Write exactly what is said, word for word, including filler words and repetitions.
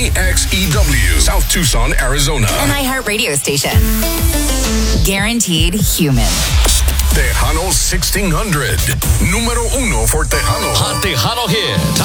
K X E W, South Tucson, Arizona. An iHeart radio station. Guaranteed human. Tejano sixteen hundred. Número uno for Tejano. Hot Tejano hit.